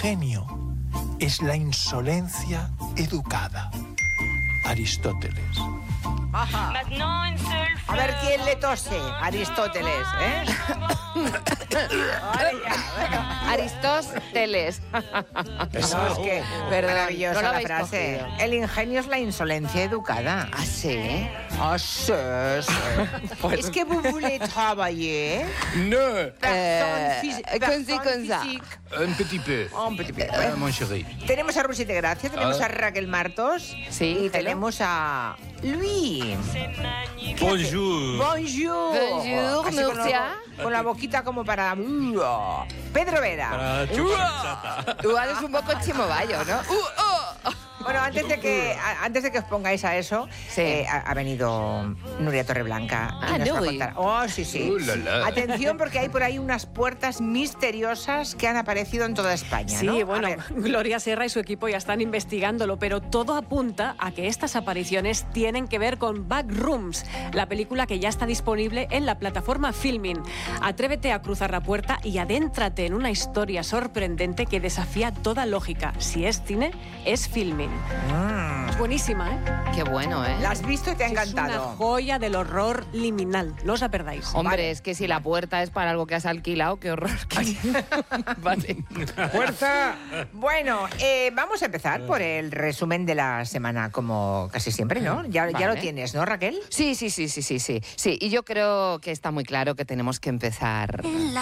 ingenio es la insolencia educada. Aristóteles. Ajá. A ver quién le tose. Aristóteles, ¿eh? Ahora ya. Aristóteles. No, es que Perdón, maravillosa no lo la habéis frase. cogido. El ingenio es la insolencia educada. ¿Ah, sí? Ah, sí, sí. Pues- Es que vous voulez travailler. No, Con sí, con ça. un petit peu, Un petit peu. mon chéri. Tenemos a Rusite Gracia, tenemos Ah. a Raquel Martos Sí, y hello. tenemos a Luis. Bonjour. Bonjour. Bonjour, Así con Murcia. con la boquita como para... Pedro Vera. Tú eres un poco chimoballo, ¿no? Bueno, antes de que os pongáis a eso, Sí. ha venido Nuria Torreblanca. y Ah, nos va a Nuri. contar. Oh, sí, sí. La, la. Atención, porque hay por ahí unas puertas misteriosas que han aparecido en toda España, Sí, ¿no? A bueno, ver. Gloria Serra y su equipo ya están investigándolo, pero todo apunta a que estas apariciones tienen que ver con Backrooms, la película que ya está disponible en la plataforma Filmin. Atrévete a cruzar la puerta y adéntrate en una historia sorprendente que desafía toda lógica. Si es cine, es Filmin. Es buenísima, ¿eh? Qué bueno, ¿eh? La has visto y te ha Es una encantado. joya del horror liminal. No os la perdáis. Hombre, Vale. es que si la puerta es para algo que has alquilado, qué horror. Vale. ¡Fuerza! Bueno, vamos a empezar por el resumen de la semana, como casi siempre, ¿no? Ya lo Vale. tienes, ¿no, Raquel? Sí. Sí, y yo creo que está muy claro que tenemos que empezar